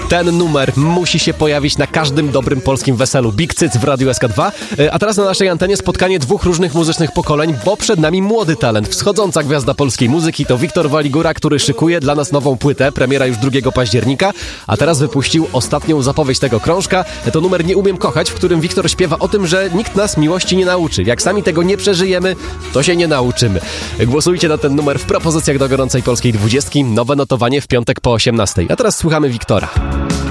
Ten numer musi się pojawić na każdym dobrym polskim weselu. Big Cyc w Radiu SK2. A teraz na naszej antenie spotkanie dwóch różnych muzycznych pokoleń, bo przed nami młody talent. Wschodząca gwiazda polskiej muzyki to Wiktor Waligura, który szykuje dla nas nową płytę. Premiera już 2 października, a teraz wypuścił ostatnią zapowiedź tego krążka. To numer Nie umiem kochać, w którym Wiktor śpiewa o tym, że nikt nas miłości nie nauczy. Jak sami tego nie przeżyjemy, to się nie nauczymy. Głosujcie na ten numer w propozycjach do gorącej polskiej 20. Nowe notowanie w piątek po 18. A teraz słuchamy Wiktora.